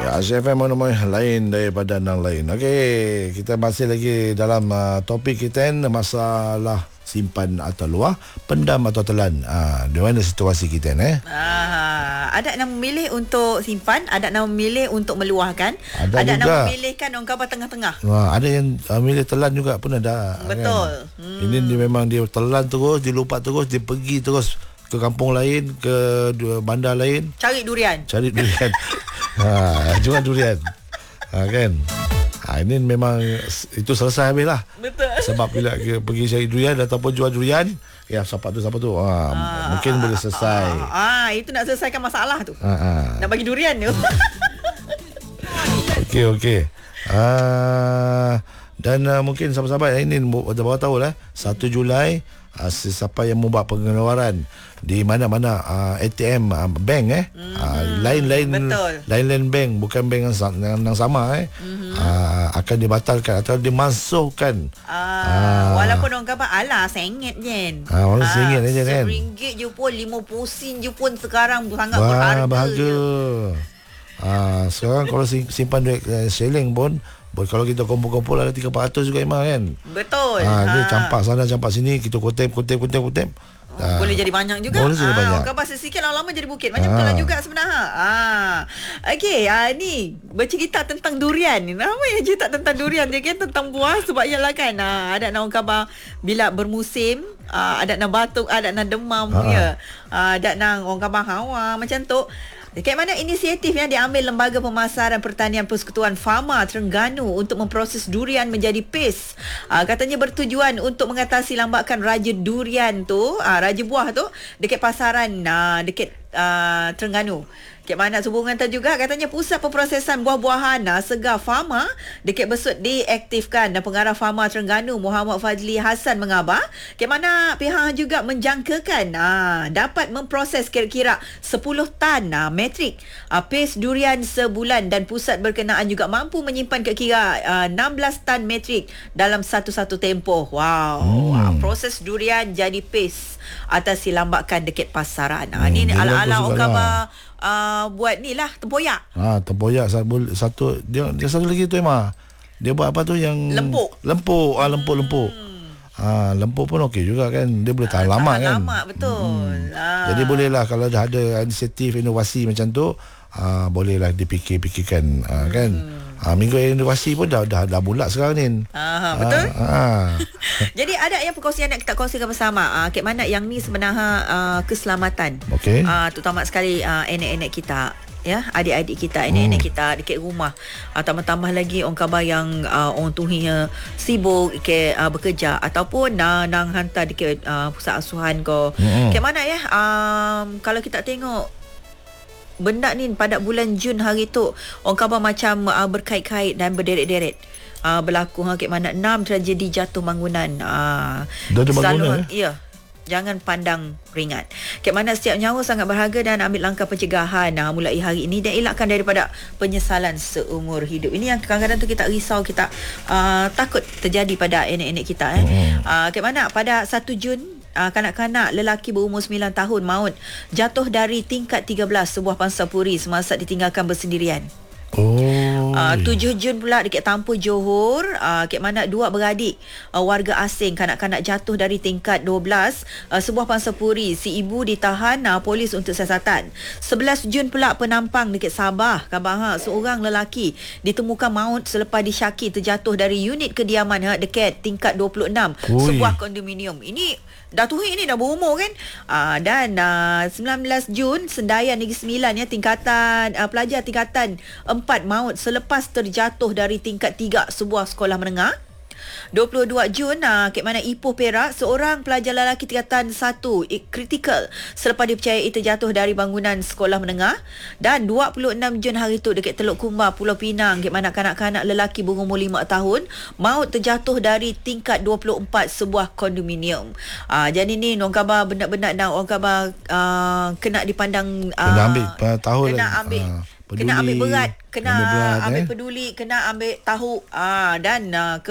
Ya, CFM mana lain daripada yang lain. Okey, kita masih lagi dalam topik kita masalah simpan atau luah, pendam atau telan. Di mana situasi kita Ada yang memilih untuk simpan, ada yang memilih untuk meluahkan, ada yang memilihkan orang kata tengah-tengah. Ada yang milih telan juga pun ada. Betul. Kan? Ini dia memang dia telan terus, dia lupa terus, dia pergi terus ke kampung lain, ke bandar lain. Cari durian. Jual durian. Kan? Ini memang itu selesai habis lah. Betul. Sebab bila pergi cari durian ataupun jual durian, ya siapa tu mungkin boleh selesai. Itu nak selesaikan masalah tu. Nak bagi durian tu. Okey. Dan mungkin sahabat-sahabat ini baru tahu lah 1 Julai siapa yang membuat pengeluaran di mana-mana ATM bank lain bank, bukan bank yang sama akan dibatalkan atau dimasukkan. Walaupun orang kata RM1 je. RM1 je kan. RM1 je pun, 50 sen je pun sekarang sangat berharga. Sekarang kalau simpan duit shilling pun, kalau kita kumpul-kumpul ada 300 juga Imam kan. Betul. Dia campak sana campak sini, kita kutip. Boleh jadi banyak juga. Boleh jadi banyak. Kabar sesikit lama-lama jadi bukit. Macam itulah juga sebenarnya. Okey, ni bercerita tentang durian. Nama yang cerita tentang durian dia kan tentang buah sebab ialah kan ada orang khabar bila bermusim, ada nak batuk, ada nak demam ya. Ada nak orang khabar hawa macam tu. Dekat mana inisiatif yang diambil Lembaga Pemasaran Pertanian Persekutuan Fama Terengganu untuk memproses durian menjadi paste. Katanya bertujuan untuk mengatasi lambakan raja durian tu, raja buah tu dekat pasaran dekat Terengganu. Dekat mana sehubungan tu juga katanya pusat pemprosesan buah-buahan Segar Fama dekat Besut diaktifkan dan pengarah Fama Terengganu Muhammad Fadli Hassan mengabar dekat mana pihak juga menjangkakan dapat memproses kira-kira 10 tan metrik paste durian sebulan dan pusat berkenaan juga mampu menyimpan kira-kira 16 tan metrik dalam satu-satu tempoh. Proses durian jadi paste atasi lambakan dekat pasaran. Ini ala-ala orang khabar buat ni lah tempoyak. Tempoyak satu dia satu lagi tu Emma. Dia buat apa tu yang lempuk. Lempuk. Lempuk pun okey juga kan. Dia boleh tahan lama kan. Lama betul. Jadi bolehlah kalau dah ada inisiatif inovasi macam tu, bolehlah dipikir-pikirkan kan. Minggu inovasi pun dah bulat sekarang ni. Betul. Jadi ada yang perkongsian nak kita kongsikan bersama. Kat mana yang ni sebenarnya keselamatan. Okey. Terutama sekali anak-anak kita. Ya, adik-adik kita, nenek kita dekat rumah. Tambah-tambah lagi orang khabar yang orang tuanya sibuk bekerja ataupun nang hantar dekat pusat asuhan ko. Kat mana ya? Kalau kita tengok benda ni pada bulan Jun hari tu orang khabar macam berkait-kait dan berderet-deret. Berlaku kat mana 6 tragedi jatuh bangunan. Bangunan. Ya. Jangan pandang ringan. Kat mana setiap nyawa sangat berharga dan ambil langkah pencegahan mulai hari ini dan elakkan daripada penyesalan seumur hidup. Ini yang kadang-kadang tu kita risau, kita takut terjadi pada anak-anak kita. Kat mana pada 1 Jun kanak-kanak lelaki berumur 9 tahun maut jatuh dari tingkat 13 sebuah pansapuri semasa ditinggalkan bersendirian. 7 Jun pula dekat Tampu Johor, kat mana 2 beradik warga asing kanak-kanak jatuh dari tingkat 12 sebuah pansapuri. Si ibu ditahan polis untuk siasatan. 11 Jun pula penampang dekat Sabah, khabar seorang lelaki ditemukan maut selepas disyaki terjatuh dari unit kediaman dekat tingkat 26 sebuah kondominium. Ini Datuk ini dah berumur kan. Dan 19 Jun Sendayan Negeri Sembilan tingkatan pelajar tingkatan 4 maut selepas terjatuh dari tingkat 3 sebuah sekolah menengah. 22 Jun kat mana Ipoh Perak seorang pelajar lelaki tingkatan 1 kritikal selepas dipercayai terjatuh dari bangunan sekolah menengah. Dan 26 Jun hari tu dekat Teluk Kumbar Pulau Pinang kat mana kanak-kanak lelaki berumur 5 tahun maut terjatuh dari tingkat 24 sebuah kondominium. Jadi ni orang khabar benar-benar orang khabar kena dipandang kena ambil tahu kena ambil berat, kena ambil peduli, kena ambil tahu dan